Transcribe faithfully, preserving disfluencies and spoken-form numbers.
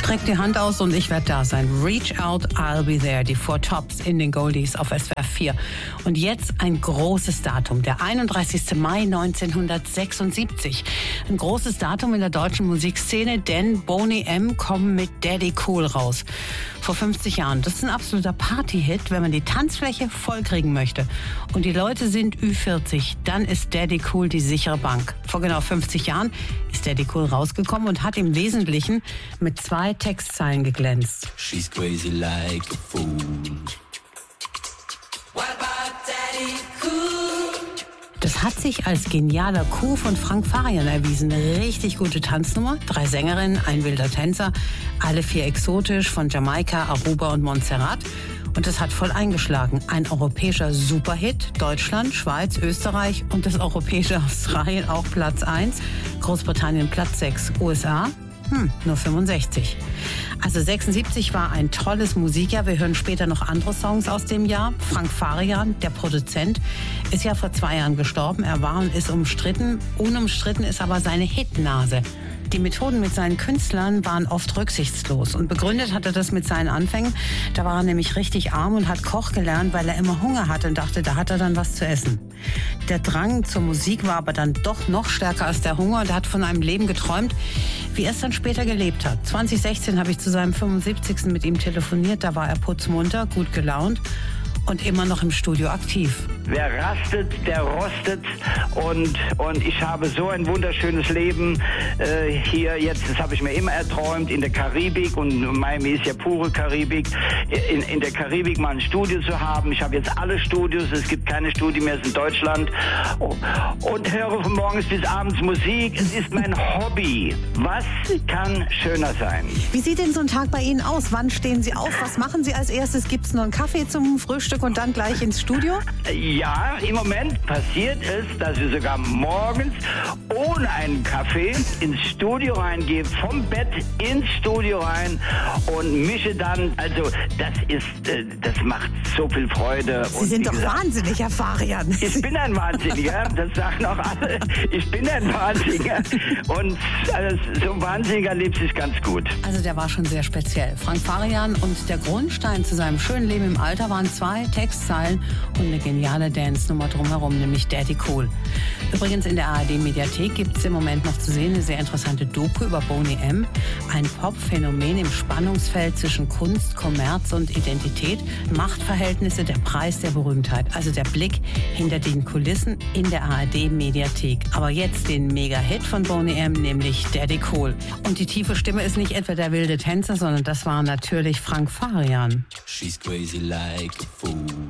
Streck die Hand aus und ich werde da sein. Reach out, I'll be there. Die Four Tops in den Goldies auf S W R vier. Und jetzt ein großes Datum, der einunddreißigster Mai neunzehnhundertsechsundsiebzig. Ein großes Datum in der deutschen Musikszene, denn Boney M. kommen mit Daddy Cool raus. Vor fünfzig Jahren. Das ist ein absoluter Party-Hit, wenn man die Tanzfläche vollkriegen möchte. Und die Leute sind Ü vierzig, dann ist Daddy Cool die sichere Bank. Vor genau fünfzig Jahren ist Daddy Cool rausgekommen und hat im Wesentlichen mit zwei Textzeilen geglänzt. She's crazy like a fool. What about Daddy Cool? Das hat sich als genialer Coup von Frank Farian erwiesen. Eine richtig gute Tanznummer. Drei Sängerinnen, ein wilder Tänzer, alle vier exotisch von Jamaika, Aruba und Montserrat. Und das hat voll eingeschlagen. Ein europäischer Superhit. Deutschland, Schweiz, Österreich und das europäische Australien auch Platz eins. Großbritannien Platz sechs. U S A? Hm, nur fünfundsechzig. Also sechsundsiebzig war ein tolles Musikjahr. Wir hören später noch andere Songs aus dem Jahr. Frank Farian, der Produzent, ist ja vor zwei Jahren gestorben. Er war und ist umstritten. Unumstritten ist aber seine Hitnase. Die Methoden mit seinen Künstlern waren oft rücksichtslos. Und begründet hat er das mit seinen Anfängen. Da war er nämlich richtig arm und hat Koch gelernt, weil er immer Hunger hatte und dachte, da hat er dann was zu essen. Der Drang zur Musik war aber dann doch noch stärker als der Hunger und er hat von einem Leben geträumt, wie er es dann später gelebt hat. zwanzig sechzehn habe ich zu seinem fünfundsiebzigsten mit ihm telefoniert. Da war er putzmunter, gut gelaunt und immer noch im Studio aktiv. Wer rastet, der rostet und, und ich habe so ein wunderschönes Leben äh, hier jetzt, das habe ich mir immer erträumt, in der Karibik, und Miami ist ja pure Karibik, in, in der Karibik mal ein Studio zu haben. Ich habe jetzt alle Studios, es gibt keine Studie mehr in Deutschland und höre von morgens bis abends Musik. Es ist mein Hobby. Was kann schöner sein? Wie sieht denn so ein Tag bei Ihnen aus? Wann stehen Sie auf? Was machen Sie als erstes? Gibt es nur einen Kaffee zum Frühstück und dann gleich ins Studio? Ja, im Moment passiert es, dass ich sogar morgens ohne einen Kaffee ins Studio reingehe, vom Bett ins Studio rein und mische dann. Also das ist, das macht so viel Freude. Sie und sind doch gesagt, wahnsinnig, Herr Farian. Ich bin ein Wahnsinniger, das sagen auch alle. Ich bin ein Wahnsinniger und also, so ein Wahnsinniger lebt sich ganz gut. Also der war schon sehr speziell. Frank Farian, und der Grundstein zu seinem schönen Leben im Alter waren zwei Textzeilen und eine geniale Dance-Nummer drumherum, nämlich Daddy Cool. Übrigens in der A R D-Mediathek gibt es im Moment noch zu sehen eine sehr interessante Doku über Boney M., ein Pop-Phänomen im Spannungsfeld zwischen Kunst, Kommerz und Identität, Machtverhältnisse, der Preis der Berühmtheit. Also der Blick hinter den Kulissen in der A R D-Mediathek. Aber jetzt den Mega-Hit von Boney M., nämlich Daddy Cool. Und die tiefe Stimme ist nicht etwa der wilde Tänzer, sondern das war natürlich Frank Farian. She's crazy like a fool.